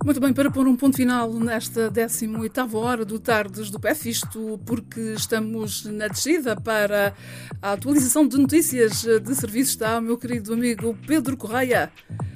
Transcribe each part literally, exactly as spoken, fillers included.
Muito bem, para pôr um ponto final nesta décima oitava hora do Tardes do P E F, isto porque estamos na descida para a atualização de notícias de serviço, está o meu querido amigo Pedro Correia.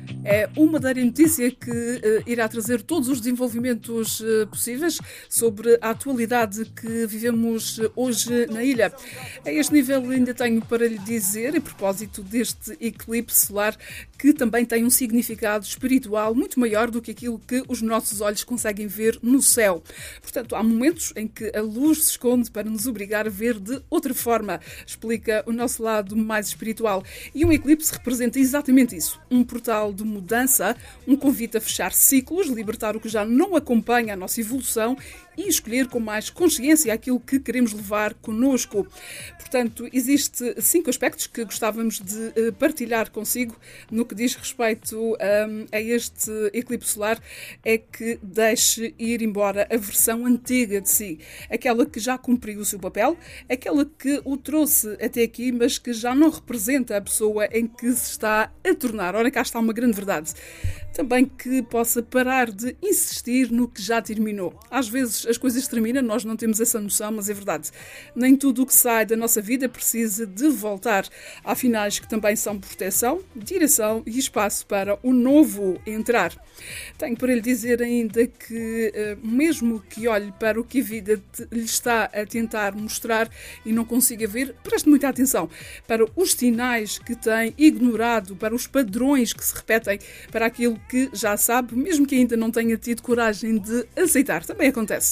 É uma da notícia que uh, irá trazer todos os desenvolvimentos uh, possíveis sobre a atualidade que vivemos hoje na ilha. A este nível ainda tenho para lhe dizer, a propósito deste eclipse solar, que também tem um significado espiritual muito maior do que aquilo que os nossos olhos conseguem ver no céu. Portanto, há momentos em que a luz se esconde para nos obrigar a ver de outra forma, explica o nosso lado mais espiritual. E um eclipse representa exatamente isso, um portal de mudança, um convite a fechar ciclos, libertar o que já não acompanha a nossa evolução e escolher com mais consciência aquilo que queremos levar connosco. Portanto, existem cinco aspectos que gostávamos de partilhar consigo no que diz respeito um, a este eclipse solar, é que deixe ir embora a versão antiga de si, aquela que já cumpriu o seu papel, aquela que o trouxe até aqui, mas que já não representa a pessoa em que se está a tornar. Ora, cá está uma grande verdade. Também que possa parar de insistir no que já terminou. Às vezes as coisas terminam, nós não temos essa noção, mas é verdade. Nem tudo o que sai da nossa vida precisa de voltar. Há finais que também são proteção, direção e espaço para o novo entrar. Tenho para lhe dizer ainda que, mesmo que olhe para o que a vida lhe está a tentar mostrar e não consiga ver, preste muita atenção para os sinais que tem ignorado, para os padrões que se repetem, para aquilo que já sabe, mesmo que ainda não tenha tido coragem de aceitar. Também acontece.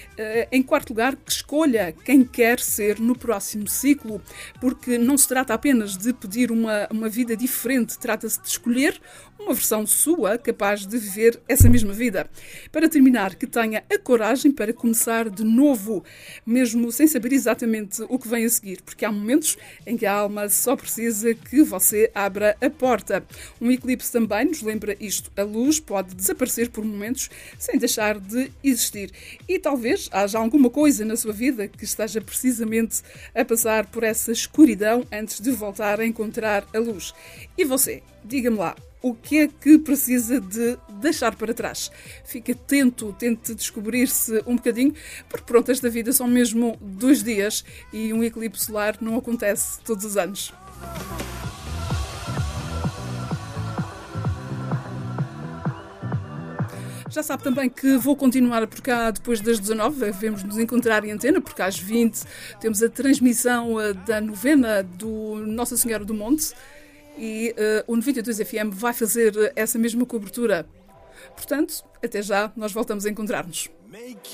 Em quarto lugar, que escolha quem quer ser no próximo ciclo, porque não se trata apenas de pedir uma, uma vida diferente, trata-se de escolher uma versão sua capaz de viver essa mesma vida. Para terminar, que tenha a coragem para começar de novo, mesmo sem saber exatamente o que vem a seguir, porque há momentos em que a alma só precisa que você abra a porta. Um eclipse também nos lembra isto. A luz pode desaparecer por momentos sem deixar de existir. E talvez haja alguma coisa na sua vida que esteja precisamente a passar por essa escuridão antes de voltar a encontrar a luz. E você, diga-me lá, o que é que precisa de deixar para trás? Fique atento, tente descobrir-se um bocadinho, porque pronto, esta vida são mesmo dois dias e um eclipse solar não acontece todos os anos. Já sabe também que vou continuar por cá depois das dezanove, devemos nos encontrar em antena, porque às vinte temos a transmissão da novena do Nossa Senhora do Monte e uh, o noventa e dois F M vai fazer essa mesma cobertura. Portanto, até já, nós voltamos a encontrar-nos.